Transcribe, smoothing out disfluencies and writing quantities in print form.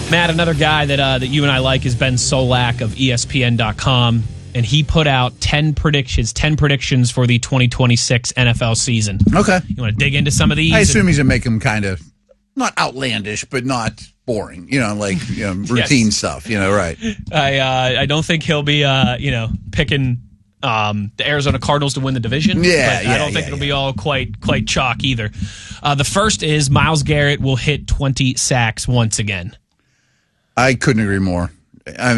Matt, another guy that you and I like is Ben Solak of ESPN.com, and he put out 10 predictions for the 2026 NFL season. Okay. You want to dig into some of these? I assume he's going to make them kind of, not outlandish, but not boring, routine stuff, right. I don't think he'll be, picking the Arizona Cardinals to win the division. I don't think it'll be all quite chalk either. The first is Myles Garrett will hit 20 sacks once again. I couldn't agree more. I